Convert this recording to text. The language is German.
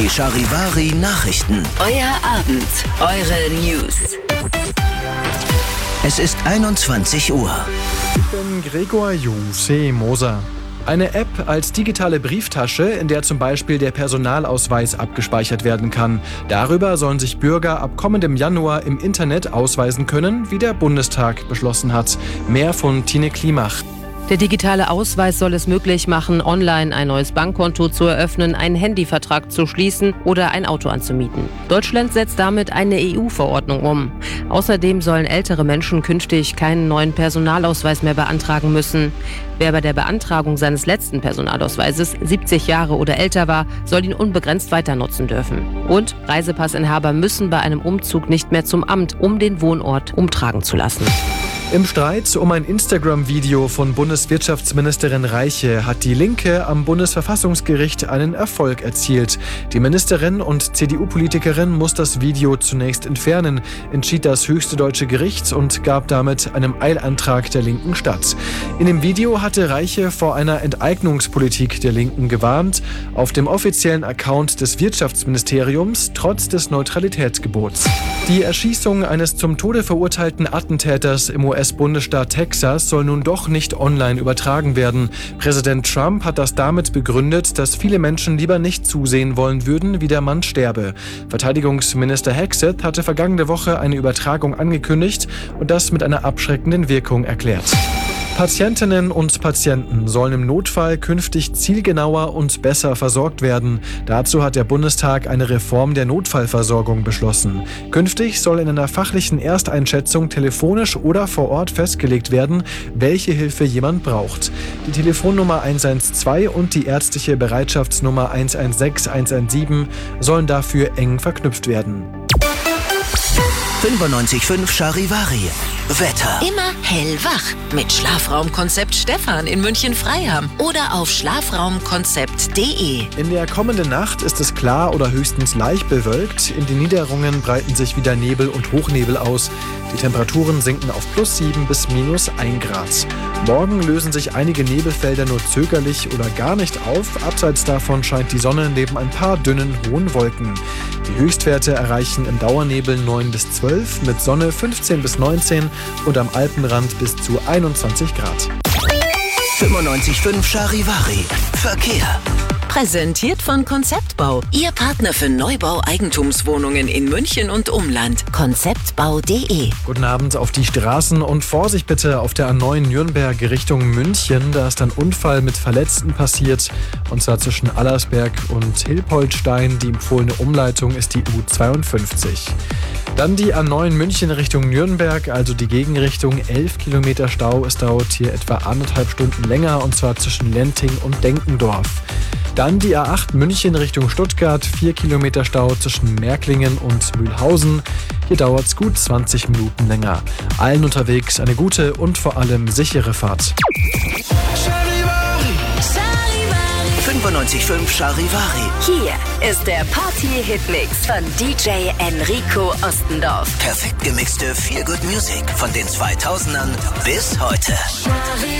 Die Charivari Nachrichten. Euer Abend, eure News. Es ist 21 Uhr. Ich bin Gregor Moser. Eine App als digitale Brieftasche, in der zum Beispiel der Personalausweis abgespeichert werden kann. Darüber sollen sich Bürger ab kommendem Januar im Internet ausweisen können, wie der Bundestag beschlossen hat. Mehr von Tine Klimach. Der digitale Ausweis soll es möglich machen, online ein neues Bankkonto zu eröffnen, einen Handyvertrag zu schließen oder ein Auto anzumieten. Deutschland setzt damit eine EU-Verordnung um. Außerdem sollen ältere Menschen künftig keinen neuen Personalausweis mehr beantragen müssen. Wer bei der Beantragung seines letzten Personalausweises 70 Jahre oder älter war, soll ihn unbegrenzt weiter nutzen dürfen. Und Reisepassinhaber müssen bei einem Umzug nicht mehr zum Amt, um den Wohnort umtragen zu lassen. Im Streit um ein Instagram-Video von Bundeswirtschaftsministerin Reiche hat die Linke am Bundesverfassungsgericht einen Erfolg erzielt. Die Ministerin und CDU-Politikerin muss das Video zunächst entfernen, entschied das höchste deutsche Gericht und gab damit einem Eilantrag der Linken statt. In dem Video hatte Reiche vor einer Enteignungspolitik der Linken gewarnt, auf dem offiziellen Account des Wirtschaftsministeriums trotz des Neutralitätsgebots. Die Erschießung eines zum Tode verurteilten Attentäters im US-Bundesstaat Texas soll nun doch nicht online übertragen werden. Präsident Trump hat das damit begründet, dass viele Menschen lieber nicht zusehen wollen würden, wie der Mann sterbe. Verteidigungsminister Hexeth hatte vergangene Woche eine Übertragung angekündigt und das mit einer abschreckenden Wirkung erklärt. Patientinnen und Patienten sollen im Notfall künftig zielgenauer und besser versorgt werden. Dazu hat der Bundestag eine Reform der Notfallversorgung beschlossen. Künftig soll in einer fachlichen Ersteinschätzung telefonisch oder vor Ort festgelegt werden, welche Hilfe jemand braucht. Die Telefonnummer 112 und die ärztliche Bereitschaftsnummer 116 117 sollen dafür eng verknüpft werden. 95.5 Charivari. Wetter. Immer hellwach mit Schlafraumkonzept Stefan in München-Freiham oder auf schlafraumkonzept.de. In der kommenden Nacht ist es klar oder höchstens leicht bewölkt. In den Niederungen breiten sich wieder Nebel und Hochnebel aus. Die Temperaturen sinken auf +7 bis -1 Grad. Morgen lösen sich einige Nebelfelder nur zögerlich oder gar nicht auf. Abseits davon scheint die Sonne neben ein paar dünnen, hohen Wolken. Die Höchstwerte erreichen im Dauernebel 9 bis 12, mit Sonne 15 bis 19 und am Alpenrand bis zu 21 Grad. 95.5 Charivari. Verkehr. Präsentiert von Konzeptbau, Ihr Partner für Neubau-Eigentumswohnungen in München und Umland. Konzeptbau.de. Guten Abend auf die Straßen und Vorsicht bitte auf der A9 Nürnberg Richtung München. Da ist ein Unfall mit Verletzten passiert, und zwar zwischen Allersberg und Hilpoltstein. Die empfohlene Umleitung ist die U52. Dann die A9 München Richtung Nürnberg, also die Gegenrichtung, 11 Kilometer Stau. Es dauert hier etwa 1,5 Stunden länger, und zwar zwischen Lenting und Denkendorf. Dann die A8 München Richtung Stuttgart, 4 Kilometer Stau zwischen Märklingen und Mühlhausen. Hier dauert es gut 20 Minuten länger. Allen unterwegs eine gute und vor allem sichere Fahrt. 95.5 Charivari. Hier ist der Party-Hitmix von DJ Enrico Ostendorf. Perfekt gemixte Feel-Good Music von den 2000ern bis heute.